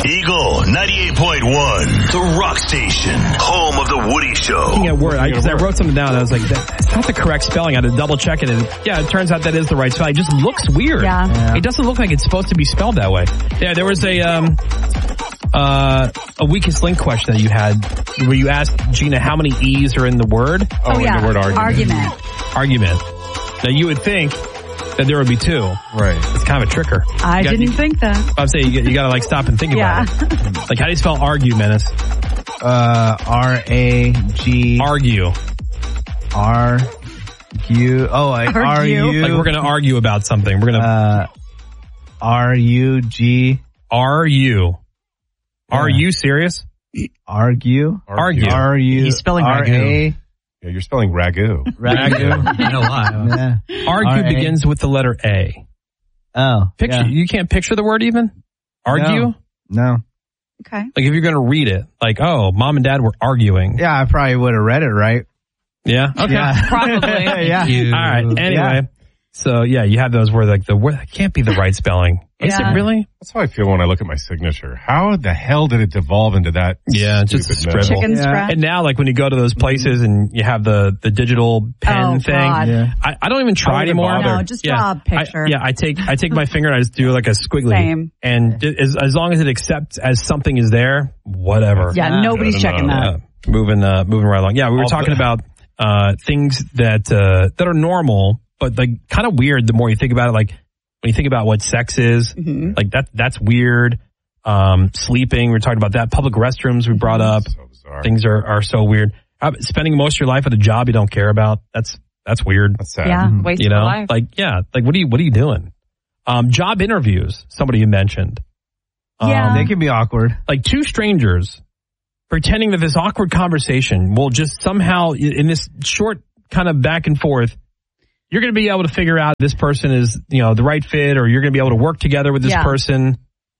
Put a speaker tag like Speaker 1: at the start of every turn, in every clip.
Speaker 1: Eagle 98.1, the rock station, home of the Woody Show.
Speaker 2: Looking at word, because I wrote something down. I was like, that's not the correct spelling. I had to double check it. And it turns out that is the right spelling. It just looks weird.
Speaker 3: Yeah.
Speaker 2: It doesn't look like it's supposed to be spelled that way. Yeah, there was a weakest link question that you had where you asked Gina how many E's are in the word.
Speaker 3: Oh, yeah.
Speaker 4: In the word argument.
Speaker 2: Argument. Now you would think that there would be two.
Speaker 4: Right.
Speaker 2: It's kind of a tricker.
Speaker 3: I didn't think that.
Speaker 2: I'm saying you got to like stop and think about it. Like, how do you spell argue, Menace?
Speaker 5: R-A-G.
Speaker 2: Argue.
Speaker 5: R-U. Oh, like R-U.
Speaker 2: Like we're going to argue about something. We're going to...
Speaker 5: R-U-G.
Speaker 2: R-U. Are you serious?
Speaker 5: Argue.
Speaker 2: Argue.
Speaker 5: R-U.
Speaker 6: He's spelling
Speaker 5: R-A.
Speaker 4: Yeah, you're spelling ragu.
Speaker 5: Ragu.
Speaker 6: I know why.
Speaker 5: Yeah.
Speaker 2: Argue
Speaker 5: R-A.
Speaker 2: begins with the letter A.
Speaker 5: Oh.
Speaker 2: Picture.
Speaker 5: Yeah.
Speaker 2: You can't picture the word even? Argue?
Speaker 5: No.
Speaker 3: Okay.
Speaker 2: Like if you're going to read it, like, oh, mom and dad were arguing.
Speaker 5: Yeah, I probably would have read it right.
Speaker 2: Yeah? Okay.
Speaker 5: Yeah.
Speaker 3: Probably.
Speaker 5: Yeah.
Speaker 2: All right. Anyway. So, yeah, you have those where like the word can't be the right spelling. Is
Speaker 3: Yeah.
Speaker 2: it really?
Speaker 4: That's how I feel when I look at my signature. How the hell did it devolve into that?
Speaker 2: Yeah, just a
Speaker 4: stupid
Speaker 2: scribble.
Speaker 3: Chicken
Speaker 5: Yeah.
Speaker 3: scratch.
Speaker 2: And now, like when you go to those places and you have the digital pen
Speaker 3: Oh,
Speaker 2: thing,
Speaker 3: God.
Speaker 5: Yeah.
Speaker 2: I don't even try
Speaker 4: I wouldn't
Speaker 2: anymore.
Speaker 4: bother.
Speaker 3: No, just draw a picture.
Speaker 2: I take my finger and I just do like a squiggly.
Speaker 3: Same.
Speaker 2: And as long as it accepts as something is there, whatever.
Speaker 3: Yeah, nobody's
Speaker 4: Good
Speaker 3: checking
Speaker 4: enough.
Speaker 3: that.
Speaker 2: Moving right along. Yeah, we were talking about things that are normal, but like kind of weird the more you think about it. Like when you think about what sex is, like that's weird. Sleeping, we were talking about that. Public restrooms we brought up.
Speaker 4: So bizarre.
Speaker 2: Things are so weird. Spending most of your life at a job you don't care about. That's weird.
Speaker 4: That's sad.
Speaker 3: Yeah, waste
Speaker 2: You know,
Speaker 3: of life.
Speaker 2: like what are you doing? Job interviews. Somebody mentioned.
Speaker 3: Yeah.
Speaker 5: They can be awkward.
Speaker 2: Like two strangers pretending that this awkward conversation will just somehow, in this short kind of back and forth, you're going to be able to figure out this person is, the right fit, or you're going to be able to work together with this
Speaker 3: Yeah.
Speaker 2: person.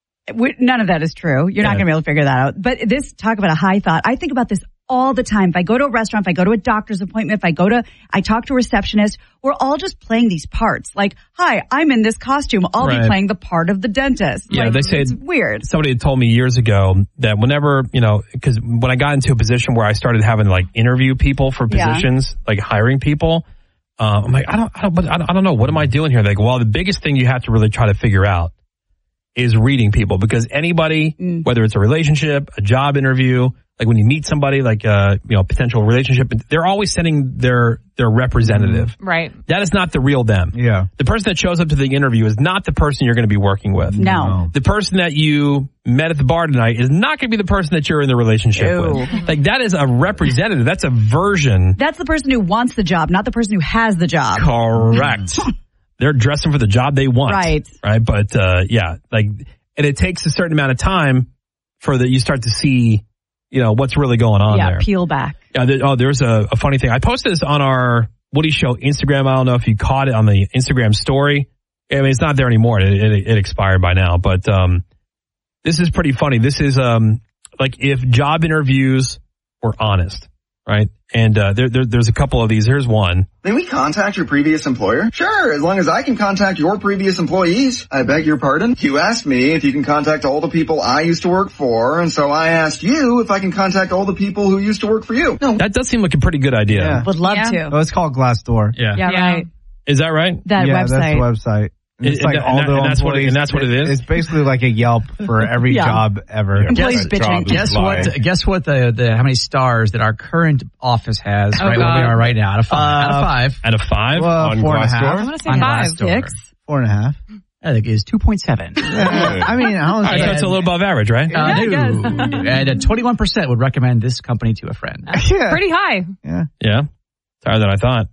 Speaker 3: None of that is true. You're not going to be able to figure that out. But talk about a high thought. I think about this all the time. If I go to a restaurant, if I go to a doctor's appointment, I talk to a receptionist, we're all just playing these parts. Like, hi, I'm in this costume. I'll be
Speaker 2: Right.
Speaker 3: playing the part of the dentist.
Speaker 2: Yeah,
Speaker 3: Like,
Speaker 2: they say
Speaker 3: it's weird.
Speaker 2: Somebody had told me years ago that whenever, because when I got into a position where I started having to like interview people for positions, like hiring people, I'm like, I don't know. What am I doing here? Like, well, the biggest thing you have to really try to figure out is reading people, because anybody, whether it's a relationship, a job interview, like when you meet somebody, like, potential relationship, they're always sending their representative.
Speaker 7: Right.
Speaker 2: That is not the real them.
Speaker 5: Yeah.
Speaker 2: The person that shows up to the interview is not the person you're going to be working with.
Speaker 3: No.
Speaker 2: The person that you met at the bar tonight is not going to be the person that you're in the relationship
Speaker 3: Ew.
Speaker 2: with. Like, that is a representative. That's a version.
Speaker 3: That's the person who wants the job, not the person who has the job.
Speaker 2: Correct. They're dressing for the job they want.
Speaker 3: Right.
Speaker 2: Right. But, and it takes a certain amount of time for you start to see, what's really going on there.
Speaker 3: Peel back.
Speaker 2: Yeah, there's a funny thing. I posted this on our Woody Show Instagram. I don't know if you caught it on the Instagram story. I mean, it's not there anymore. It expired by now. But this is pretty funny. This is like if job interviews were honest, right? And there's a couple of these. Here's one.
Speaker 8: May we contact your previous employer? Sure, as long as I can contact your previous employees. I beg your pardon? You asked me if you can contact all the people I used to work for, and so I asked you if I can contact all the people who used to work for you. No.
Speaker 2: That does seem like a pretty good idea.
Speaker 5: Yeah.
Speaker 3: Would love to.
Speaker 5: Oh, it's called Glassdoor.
Speaker 2: Yeah.
Speaker 3: Yeah, right.
Speaker 2: Is that right?
Speaker 3: That
Speaker 5: Yeah,
Speaker 3: website.
Speaker 5: that's the website. It's like all the
Speaker 2: and that's what
Speaker 5: employees.
Speaker 2: and that's what it is.
Speaker 5: It's basically like a Yelp for every
Speaker 3: Yeah.
Speaker 5: job ever.
Speaker 3: Employees
Speaker 4: Guess-
Speaker 3: bitching.
Speaker 6: Guess what the how many stars that our current office has right where we
Speaker 7: God.
Speaker 6: are right now? Out of 5.
Speaker 2: Out of 5?
Speaker 5: Well,
Speaker 4: On
Speaker 5: 4.5.
Speaker 7: I
Speaker 4: Glassdoor?
Speaker 7: want to say
Speaker 6: On
Speaker 7: 5.
Speaker 6: Glassdoor.
Speaker 5: 4.5.
Speaker 6: I think it is 2.7.
Speaker 5: I mean, I don't
Speaker 2: All right, so it's a little above average, right?
Speaker 3: I guess.
Speaker 6: And 21% would recommend this company to a friend.
Speaker 5: yeah.
Speaker 7: Pretty high.
Speaker 5: Yeah.
Speaker 2: Yeah. It's higher than I thought.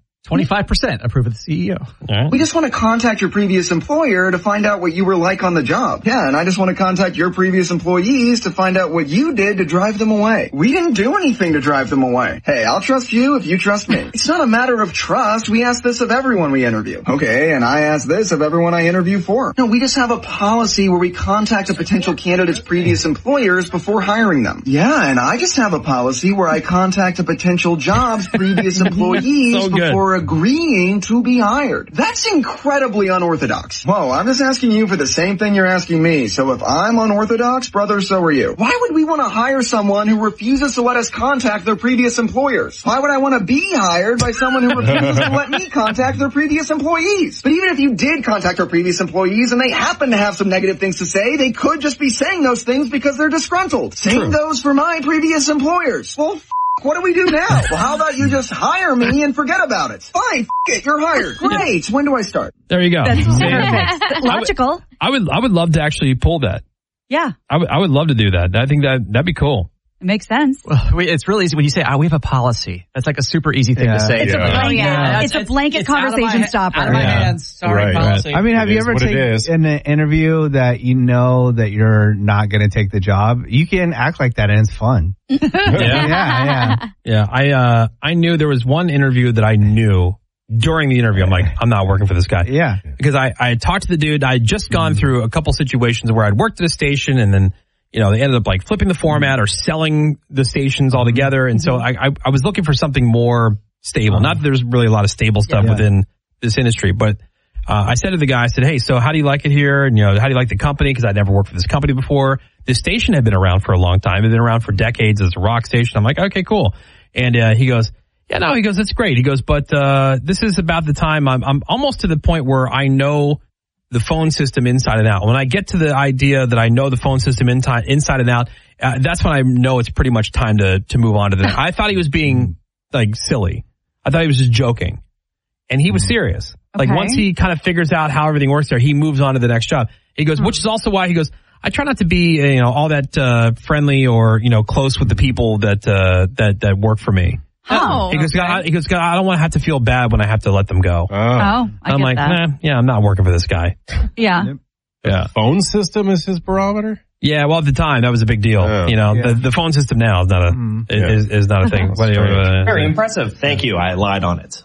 Speaker 6: 25% approve of the CEO.
Speaker 2: All right.
Speaker 8: We just want to contact your previous employer to find out what you were like on the job. Yeah, and I just want to contact your previous employees to find out what you did to drive them away. We didn't do anything to drive them away. Hey, I'll trust you if you trust me. It's not a matter of trust. We ask this of everyone we interview. Okay, and I ask this of everyone I interview for. No, we just have a policy where we contact a potential candidate's previous employers before hiring them. Yeah, and I just have a policy where I contact a potential job's previous employees
Speaker 2: So good.
Speaker 8: before for agreeing to be hired. That's incredibly unorthodox. Whoa, I'm just asking you for the same thing you're asking me. So if I'm unorthodox, brother, so are you. Why would we want to hire someone who refuses to let us contact their previous employers? Why would I want to be hired by someone who refuses to let me contact their previous employees? But even if you did contact our previous employees and they happen to have some negative things to say, they could just be saying those things because they're disgruntled. Same goes for my previous employers. Well, what do we do now? Well, how about you just hire me and forget about it? Fine, it, you're hired. Great. When do I start?
Speaker 2: There you go.
Speaker 3: That's perfect. Logical.
Speaker 2: I would love to actually pull that.
Speaker 3: Yeah.
Speaker 2: I would love to do that. I think that'd be cool.
Speaker 3: It makes sense.
Speaker 6: Well, it's really easy when you say, we have a policy. That's like a super easy thing to say.
Speaker 3: It's a blanket, it's a blanket conversation stopper.
Speaker 6: Out of my hands. Sorry, policy.
Speaker 5: I mean, have you ever taken in an interview that you know that you're not going to take the job? You can act like that and it's fun.
Speaker 2: Yeah. I knew there was one interview that I knew during the interview. I'm like, I'm not working for this guy.
Speaker 5: Yeah.
Speaker 2: Because I had talked to the dude. I had just gone through a couple situations where I'd worked at a station and then, they ended up like flipping the format or selling the stations altogether. And so I was looking for something more stable. Not that there's really a lot of stable stuff within this industry, but I said to the guy, I said, hey, so how do you like it here? And, how do you like the company? Because I'd never worked for this company before. This station had been around for a long time. It had been around for decades as a rock station. I'm like, okay, cool. And he goes, that's great. He goes, but this is about the time I'm almost to the point where I know the phone system inside and out. When I get to the idea that I know the phone system inside and out, that's when I know it's pretty much time to move on to the next. I thought he was being like silly. I thought he was just joking. And he was serious. Like once he kind of figures out how everything works there, he moves on to the next job. He goes, which is also why he goes, I try not to be, all that friendly or, close with the people that work for me.
Speaker 3: Oh,
Speaker 2: he goes, I don't want to have to feel bad when I have to let them go.
Speaker 3: I'm
Speaker 2: like, I'm not working for this guy.
Speaker 3: Yeah.
Speaker 2: Yeah.
Speaker 4: Phone system is his barometer?
Speaker 2: Yeah, well, at the time, that was a big deal. The phone system now is not a thing.
Speaker 7: Very impressive. Thank you. I lied on it.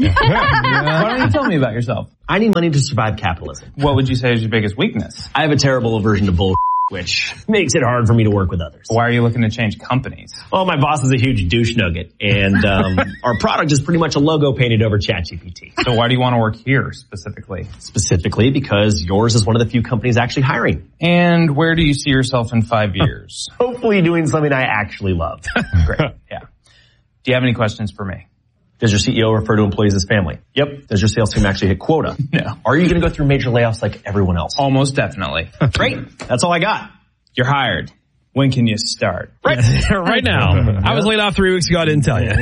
Speaker 9: Why don't you tell me about yourself?
Speaker 7: I need money to survive capitalism.
Speaker 9: What would you say is your biggest weakness?
Speaker 7: I have a terrible aversion to bull, which makes it hard for me to work with others.
Speaker 9: Why are you looking to change companies?
Speaker 7: Well, my boss is a huge douche nugget, and our product is pretty much a logo painted over ChatGPT.
Speaker 9: So why do you want to work here specifically?
Speaker 7: Specifically because yours is one of the few companies actually hiring.
Speaker 9: And where do you see yourself in 5 years?
Speaker 7: Hopefully doing something I actually love.
Speaker 9: Great, yeah. Do you have any questions for me?
Speaker 7: Does your CEO refer to employees as family? Yep. Does your sales team actually hit quota?
Speaker 9: No.
Speaker 7: Are you going to go through major layoffs like everyone else?
Speaker 9: Almost definitely.
Speaker 7: Great. That's all I got.
Speaker 9: You're hired. When can you start?
Speaker 2: Right now. I was laid off 3 weeks ago. I didn't tell you.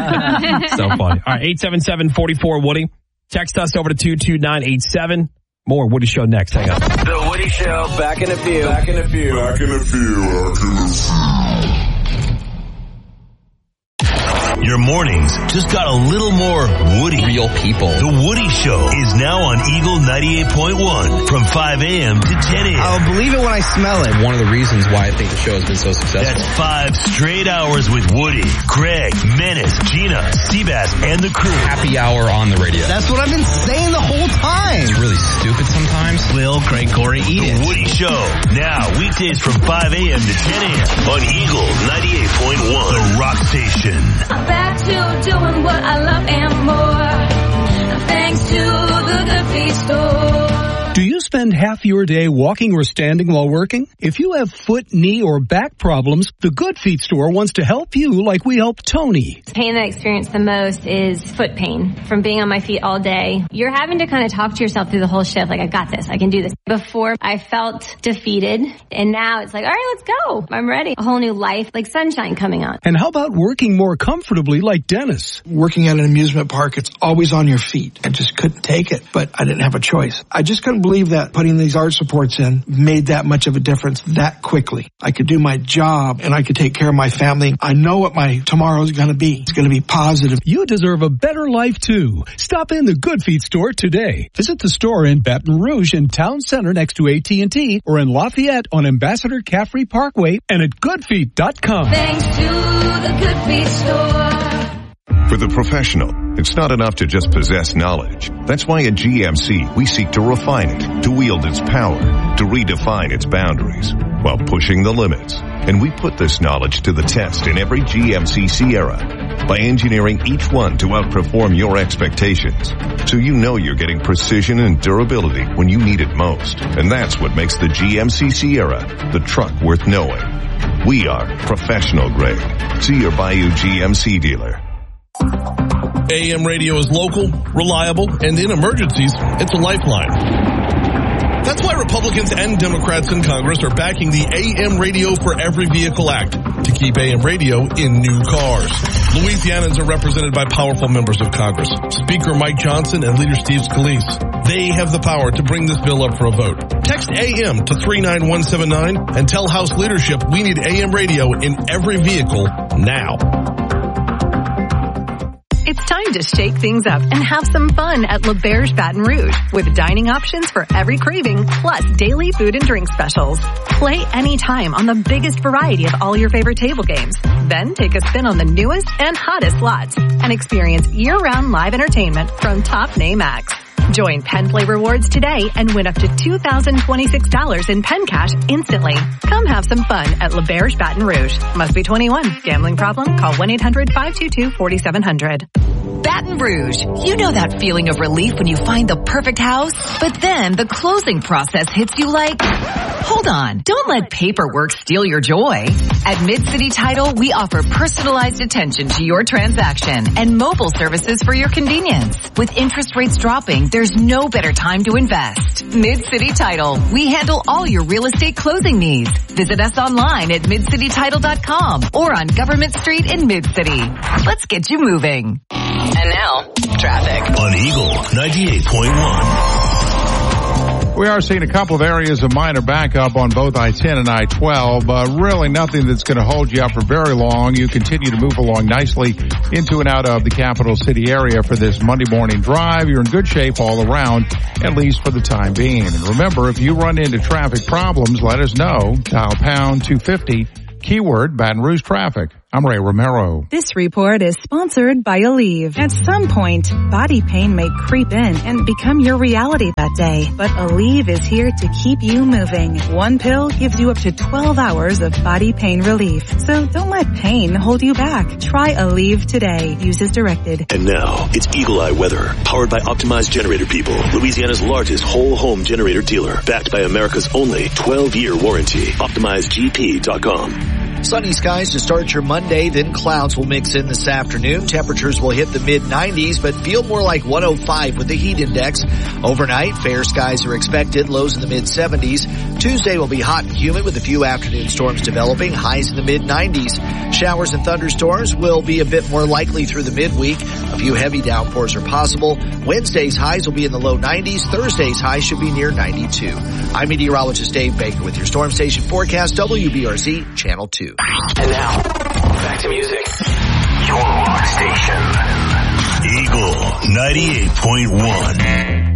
Speaker 2: So funny. All right, 877-44-WOODY. Text us over to 22987. More Woody Show next. Hang on.
Speaker 1: The Woody Show, back in a few. Your mornings just got a little more Woody. Real people. The Woody Show is now on Eagle 98.1 from 5 a.m. to 10 a.m.
Speaker 5: I'll believe it when I smell it.
Speaker 10: One of the reasons why I think the show has been so successful.
Speaker 1: That's 5 straight hours with Woody, Greg, Menace, Gina, Seabass, and the crew.
Speaker 10: Happy hour on the radio.
Speaker 5: That's what I've been saying the whole time.
Speaker 10: It's really stupid sometimes.
Speaker 1: Will, Craig, Corey, eat it. The Woody Show. Now, weekdays from 5 a.m. to 10 a.m. on Eagle 98.1, the rock station.
Speaker 11: Back to doing what I love and more. Thanks to the Good Feet store.
Speaker 12: Do you spend half your day walking or standing while working? If you have foot, knee, or back problems, the Good Feet store wants to help you like we helped Tony.
Speaker 13: The pain that I experience the most is foot pain from being on my feet all day. You're having to kind of talk to yourself through the whole shift, like, I got this, I can do this. Before, I felt defeated, and now it's like, all right, let's go. I'm ready. A whole new life, like sunshine coming on.
Speaker 12: And how about working more comfortably like Dennis?
Speaker 14: Working at an amusement park, it's always on your feet. I just couldn't take it, but I didn't have a choice. I just couldn't believe that putting these arch supports in made that much of a difference that quickly. I could do my job and I could take care of my family. I know what my tomorrow is going to be. It's going to be positive.
Speaker 12: You deserve a better life too. Stop in the Good Feet store today. Visit the store in Baton Rouge in Town Center next to AT&T or in Lafayette on Ambassador Caffrey Parkway and at goodfeet.com.
Speaker 11: Thanks to the Good Feet store.
Speaker 15: For the professional, it's not enough to just possess knowledge. That's why at GMC, we seek to refine it, to wield its power, to redefine its boundaries, while pushing the limits. And we put this knowledge to the test in every GMC Sierra by engineering each one to outperform your expectations. So you know you're getting precision and durability when you need it most. And that's what makes the GMC Sierra the truck worth knowing. We are professional grade. See your Bayou GMC dealer.
Speaker 16: AM radio is local, reliable, and in emergencies, it's a lifeline. That's why Republicans and Democrats in Congress are backing the AM Radio for Every Vehicle Act to keep AM radio in new cars. Louisianans are represented by powerful members of Congress, Speaker Mike Johnson and Leader Steve Scalise. They have the power to bring this bill up for a vote. Text AM to 39179 and tell House leadership we need AM radio in every vehicle now.
Speaker 17: It's time to shake things up and have some fun at L'Auberge Baton Rouge with dining options for every craving plus daily food and drink specials. Play anytime on the biggest variety of all your favorite table games. Then take a spin on the newest and hottest slots and experience year-round live entertainment from top name acts. Join Penn Play Rewards today and win up to $2,026 in Penn Cash instantly. Come have some fun at L'Auberge Baton Rouge. Must be 21. Gambling problem? Call 1-800-522-4700.
Speaker 18: Baton Rouge. You know that feeling of relief when you find the perfect house, but then the closing process hits you like, hold on, don't let paperwork steal your joy. At Mid-City Title, we offer personalized attention to your transaction and mobile services for your convenience. With interest rates dropping, there's no better time to invest. Mid-City Title. We handle all your real estate closing needs. Visit us online at midcitytitle.com or on Government Street in Mid-City. Let's get you moving. And now, traffic.
Speaker 1: On Eagle 98.1.
Speaker 19: We are seeing a couple of areas of minor backup on both I-10 and I-12, but really nothing that's going to hold you up for very long. You continue to move along nicely into and out of the capital city area for this Monday morning drive. You're in good shape all around, at least for the time being. And remember, if you run into traffic problems, let us know. Dial pound 250, keyword Baton Rouge traffic. I'm Ray Romero.
Speaker 20: This report is sponsored by Aleve. At some point, body pain may creep in and become your reality that day. But Aleve is here to keep you moving. One pill gives you up to 12 hours of body pain relief. So don't let pain hold you back. Try Aleve today. Use as directed.
Speaker 1: And now, it's Eagle Eye weather, powered by Optimized Generator People, Louisiana's largest whole home generator dealer, backed by America's only 12-year warranty. OptimizedGP.com.
Speaker 21: Sunny skies to start your Monday, then clouds will mix in this afternoon. Temperatures will hit the mid-90s, but feel more like 105 with the heat index. Overnight, fair skies are expected, lows in the mid-70s. Tuesday will be hot and humid with a few afternoon storms developing, highs in the mid-90s. Showers and thunderstorms will be a bit more likely through the midweek. A few heavy downpours are possible. Wednesday's highs will be in the low 90s. Thursday's highs should be near 92. I'm meteorologist Dave Baker with your Storm Station forecast, WBRZ Channel 2.
Speaker 1: And now, back to music. Your rock station. Eagle 98.1.